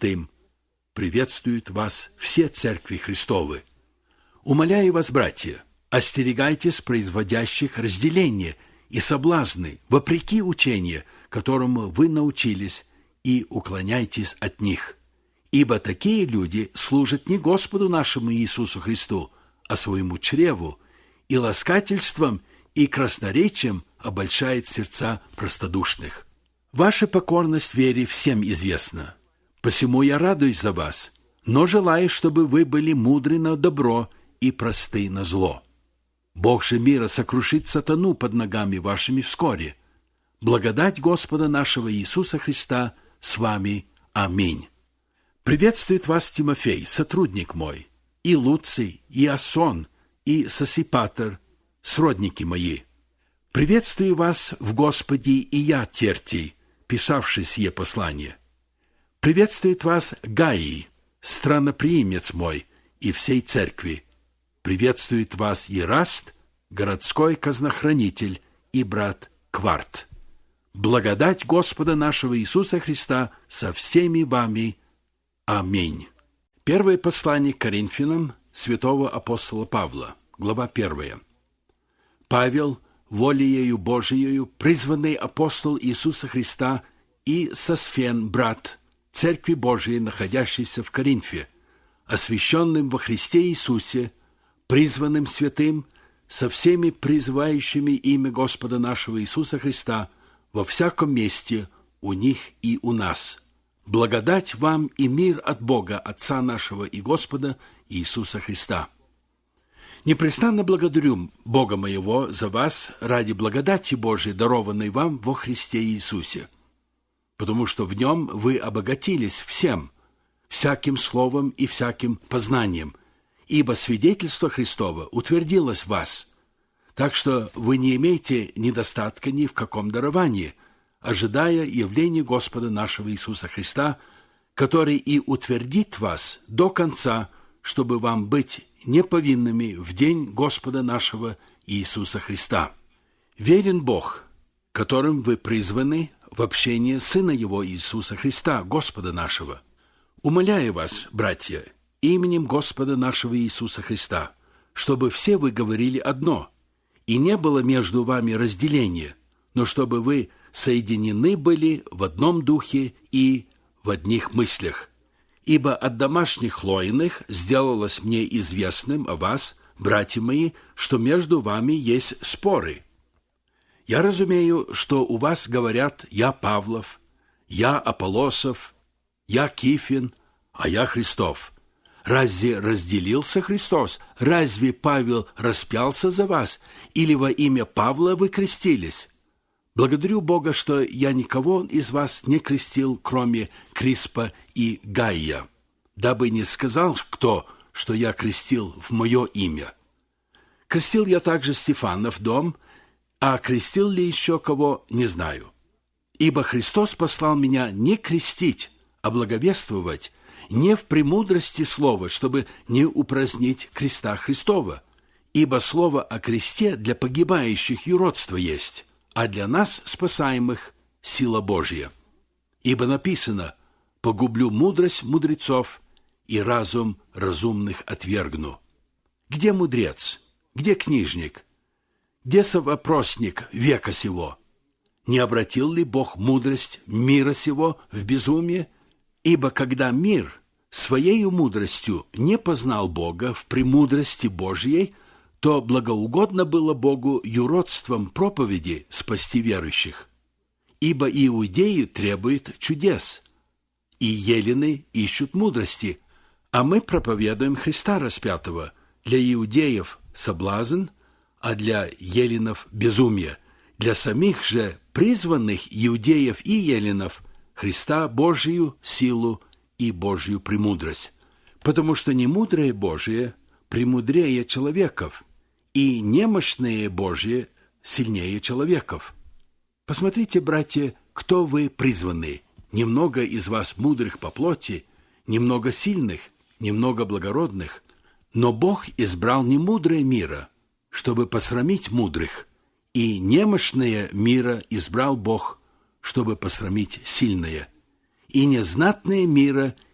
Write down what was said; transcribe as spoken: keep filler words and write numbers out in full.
Святым. Приветствуют вас все церкви Христовы. Умоляю вас, братья, остерегайтесь производящих разделения и соблазны, вопреки учению, которому вы научились, и уклоняйтесь от них. Ибо такие люди служат не Господу нашему Иисусу Христу, а своему чреву, и ласкательством и красноречием обольщает сердца простодушных. Ваша покорность вере всем известна. Посему я радуюсь за вас, но желаю, чтобы вы были мудры на добро и просты на зло. Бог же мира сокрушит сатану под ногами вашими вскоре. Благодать Господа нашего Иисуса Христа с вами. Аминь. Приветствует вас Тимофей, сотрудник мой, и Луций, и Асон, и Сосипатр, сродники мои. Приветствую вас в Господе и я, Тертий, писавший сие послание. Приветствует вас Гаий, страноприимец мой, и всей церкви. Приветствует вас Ераст, городской казнохранитель, и брат Кварт. Благодать Господа нашего Иисуса Христа со всеми вами. Аминь. Первое послание к Коринфянам святого апостола Павла, глава первая. Павел, волею Божиею, призванный апостол Иисуса Христа, и Сосфен, брат, Церкви Божией, находящейся в Коринфе, освященным во Христе Иисусе, призванным святым, со всеми призывающими имя Господа нашего Иисуса Христа во всяком месте у них и у нас. Благодать вам и мир от Бога, Отца нашего и Господа Иисуса Христа. Непрестанно благодарю Бога моего за вас ради благодати Божией, дарованной вам во Христе Иисусе, потому что в Нем вы обогатились всем, всяким словом и всяким познанием, ибо свидетельство Христово утвердилось в вас, так что вы не имеете недостатка ни в каком даровании, ожидая явления Господа нашего Иисуса Христа, который и утвердит вас до конца, чтобы вам быть неповинными в день Господа нашего Иисуса Христа. Верен Бог, которым вы призваны в общение Сына Его Иисуса Христа, Господа нашего. Умоляю вас, братья, именем Господа нашего Иисуса Христа, чтобы все вы говорили одно, и не было между вами разделения, но чтобы вы соединены были в одном духе и в одних мыслях. Ибо от домашних Хлоиных сделалось мне известным о вас, братья мои, что между вами есть споры. Я разумею, что у вас говорят «я Павлов», «я Аполлосов», «я Кифин», а «я Христов». Разве разделился Христос? Разве Павел распялся за вас? Или во имя Павла вы крестились? Благодарю Бога, что я никого из вас не крестил, кроме Криспа и Гайя, дабы не сказал кто, что я крестил в мое имя. Крестил я также Стефана в дом, а крестил ли еще кого, не знаю. Ибо Христос послал меня не крестить, а благовествовать, не в премудрости слова, чтобы не упразднить креста Христова. Ибо слово о кресте для погибающих юродство есть, а для нас, спасаемых, сила Божья. Ибо написано: «Погублю мудрость мудрецов, и разум разумных отвергну». Где мудрец? Где книжник? Где совопросник века сего? Не обратил ли Бог мудрость мира сего в безумие? Ибо когда мир своею мудростью не познал Бога в премудрости Божьей, то благоугодно было Богу юродством проповеди спасти верующих. Ибо иудеи требуют чудес, и елены ищут мудрости, а мы проповедуем Христа распятого, для иудеев соблазн, а для еленов безумие, для самих же призванных иудеев и еленов Христа Божию силу и Божью премудрость. Потому что немудрое Божие премудрее человеков, и немощное Божие сильнее человеков. Посмотрите, братья, кто вы призваны. Немного из вас мудрых по плоти, немного сильных, немного благородных. Но Бог избрал немудрое мира, чтобы посрамить мудрых, и немощное мира избрал Бог, чтобы посрамить сильное, и незнатное мира